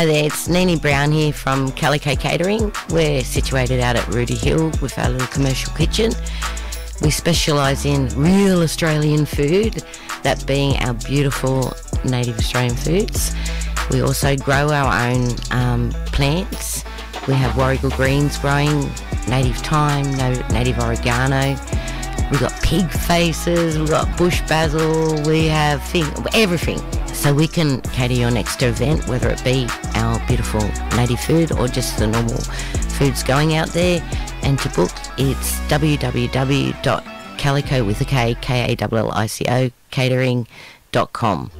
Hi there, it's Nini Brown here from Calico Catering. We're situated out at Rooty Hill with our little commercial kitchen. We specialise in real Australian food, that being our beautiful native Australian foods. We also grow our own plants. We have Warrigal greens growing, native thyme, native oregano. We've got pig faces, we've got bush basil, we have everything. So we can cater your next event, whether it be our beautiful native food or just the normal foods going out there. And to book, it's www.calico with a K, K-A-L-L-I-C-O, catering.com.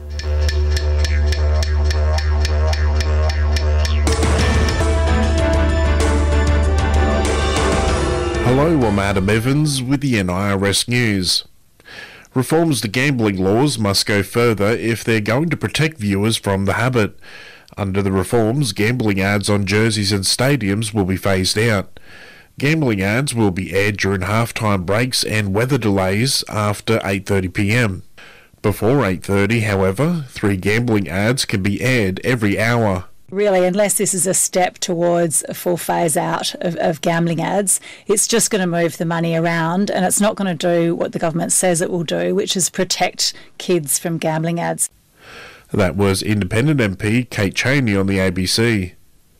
Hello, I'm Adam Evans with the NIRS News. Reforms to gambling laws must go further if they're going to protect viewers from the habit. Under the reforms, gambling ads on jerseys and stadiums will be phased out. Gambling ads will be aired during halftime breaks and weather delays after 8:30 p.m. Before 8:30, however, 3 gambling ads can be aired every hour. Really, unless this is a step towards a full phase out of gambling ads, it's just going to move the money around and it's not going to do what the government says it will do, which is protect kids from gambling ads. That was Independent MP Kate Chaney on the ABC.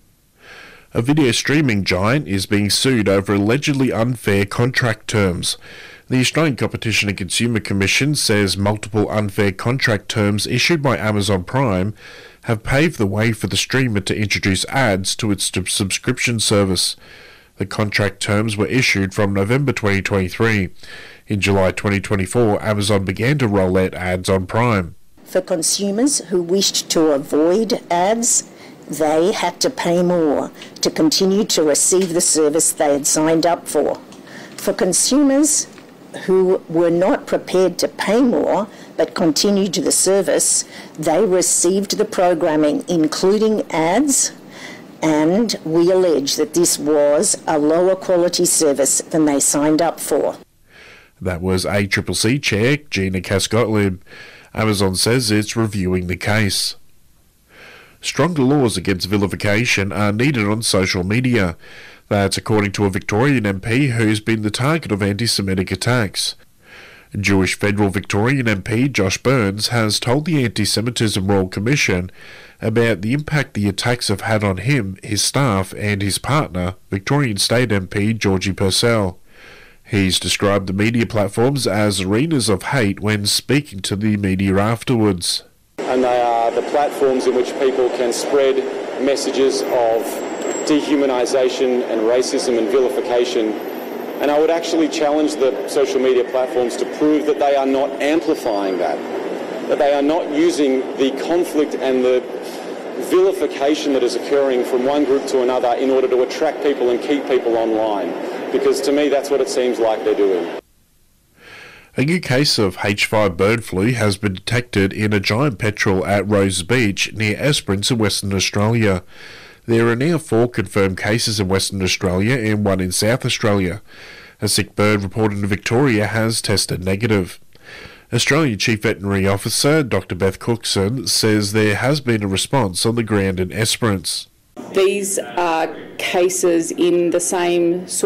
A video streaming giant is being sued over allegedly unfair contract terms. The Australian Competition and Consumer Commission says multiple unfair contract terms issued by Amazon Prime have paved the way for the streamer to introduce ads to its subscription service. The contract terms were issued from November 2023. In July 2024, Amazon began to roll out ads on Prime. For consumers who wished to avoid ads, they had to pay more to continue to receive the service they had signed up for. For consumers who were not prepared to pay more but continued to the service, they received the programming, including ads, and we allege that this was a lower quality service than they signed up for. That was ACCC Chair Gina Cass-Gottlieb. Amazon says it's reviewing the case. Stronger laws against vilification are needed on social media. That's according to a Victorian MP who's been the target of anti-Semitic attacks. Jewish Federal Victorian MP Josh Burns has told the Anti-Semitism Royal Commission about the impact the attacks have had on him, his staff and his partner, Victorian State MP Georgie Purcell. He's described the media platforms as arenas of hate when speaking to the media afterwards. And they are the platforms in which people can spread messages of dehumanisation and racism and vilification. And I would actually challenge the social media platforms to prove that they are not amplifying that they are not using the conflict and the vilification that is occurring from one group to another in order to attract people and keep people online. Because to me, that's what it seems like they're doing. A new case of H5 bird flu has been detected in a giant petrel at Rose Beach near Esperance in Western Australia. There are now 4 confirmed cases in Western Australia and 1 in South Australia. A sick bird reported in Victoria has tested negative. Australian Chief Veterinary Officer Dr Beth Cookson says there has been a response on the ground in Esperance. These are cases in the same sort